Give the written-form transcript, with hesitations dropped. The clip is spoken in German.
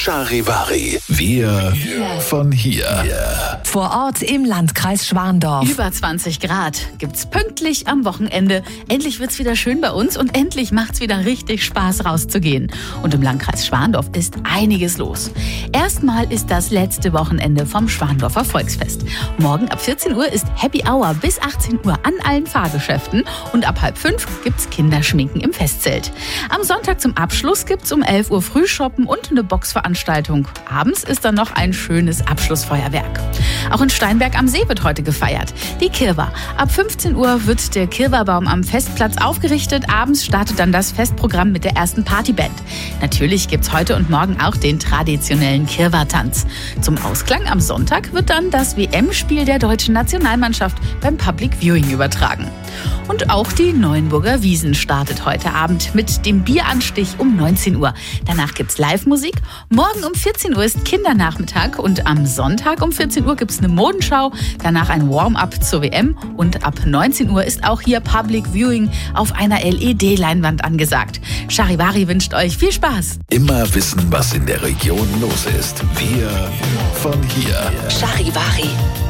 Charivari. Wir von hier. Vor Ort im Landkreis Schwandorf. Über 20 Grad gibt's pünktlich am Wochenende. Endlich wird's wieder schön bei uns und endlich macht's wieder richtig Spaß rauszugehen. Und im Landkreis Schwandorf ist einiges los. Erstmal ist das letzte Wochenende vom Schwandorfer Volksfest. Morgen ab 14 Uhr ist Happy Hour bis 18 Uhr an allen Fahrgeschäften und ab 4:30 gibt's Kinderschminken im Festzelt. Am Sonntag zum Abschluss gibt's um 11 Uhr Frühshoppen und eine Boxveranstaltung. Abends ist dann noch ein schönes Abschlussfeuerwerk. Auch in Steinberg am See wird heute gefeiert. Die Kirwa. Ab 15 Uhr wird der Kirwa-Baum am Festplatz aufgerichtet. Abends startet dann das Festprogramm mit der ersten Partyband. Natürlich gibt's heute und morgen auch den traditionellen Kirwa-Tanz. Zum Ausklang am Sonntag wird dann das WM-Spiel der deutschen Nationalmannschaft beim Public Viewing übertragen. Und auch die Neuenburger Wiesn startet heute Abend mit dem Bieranstich um 19 Uhr. Danach gibt's Live-Musik. Morgen um 14 Uhr ist Kindernachmittag und am Sonntag um 14 Uhr gibt's eine Modenschau. Danach ein Warm-up zur WM und ab 19 Uhr ist auch hier Public Viewing auf einer LED-Leinwand angesagt. Charivari wünscht euch viel Spaß. Immer wissen, was in der Region los ist. Wir von hier. Charivari.